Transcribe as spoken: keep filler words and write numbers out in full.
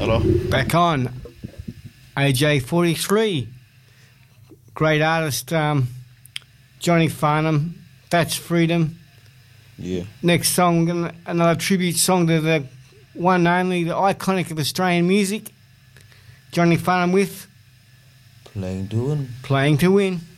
Hello. Back on. A J forty-three. Great artist, um, Johnny Farnham. That's Freedom. Yeah. Next song, another tribute song to the one and only, the iconic of Australian music. Johnny Farnham with Playing to win. Playing to Win.